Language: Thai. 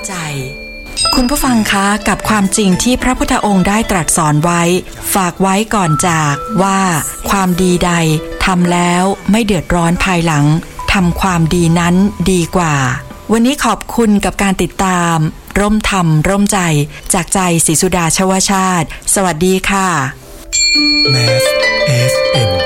ใจคุณผู้ฟังคะกับความจริงที่พระพุทธองค์ได้ตรัสสอนไว้ฝากไว้ก่อนจากว่าความดีใดทำแล้วไม่เดือดร้อนภายหลังทำความดีนั้นดีกว่าวันนี้ขอบคุณกับการติดตามร่มธรรมร่มใจจากใจศรีสุดาชวชาติสวัสดีค่ะ Mass FM